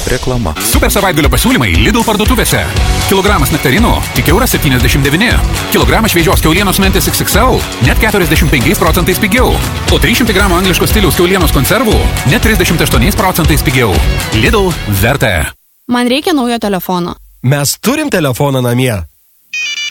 Reklama. Super savaitgalio pasiūlymai Lidl parduotuvėse. Kilogramas nektarinų tik €1,79. Kilogramas šviežios kiaulienos mentės XXL net 45% pigiau. O 300 gramų angliško stiliaus kiaulienos konservų net 38% pigiau. Lidl verta. Man reikia naujo telefono. Mes turim telefoną namie.